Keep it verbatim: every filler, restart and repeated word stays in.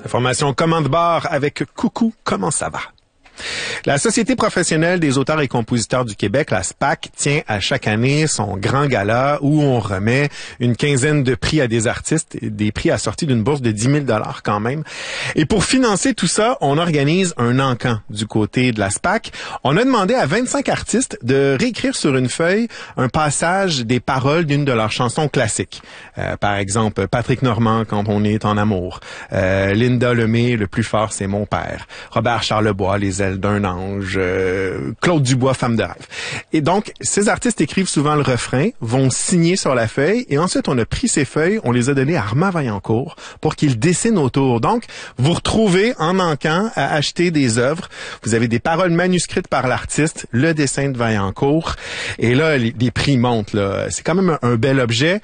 Formation Commande-Bar avec Coucou, comment ça va? La Société professionnelle des auteurs et compositeurs du Québec, la S P A C, tient à chaque année son grand gala où on remet une quinzaine de prix à des artistes, des prix assortis d'une bourse de dix mille dollars quand même. Et pour financer tout ça, on organise un encan du côté de la S P A C. On a demandé à vingt-cinq artistes de réécrire sur une feuille un passage des paroles d'une de leurs chansons classiques. Euh, par exemple, Patrick Normand, Quand on est en amour. Euh, Linda Lemay, Le plus fort, c'est mon père. Robert Charlebois, Les ailes d'un ange, euh, Claude Dubois, Femme de rêve. Et donc, ces artistes écrivent souvent le refrain, vont signer sur la feuille, et ensuite on a pris ces feuilles, on les a données à Armand Vaillancourt pour qu'il dessine autour. Donc, vous retrouvez en encan à acheter des œuvres. Vous avez des paroles manuscrites par l'artiste, le dessin de Vaillancourt, et là, les, les prix montent, là. C'est quand même un, un bel objet.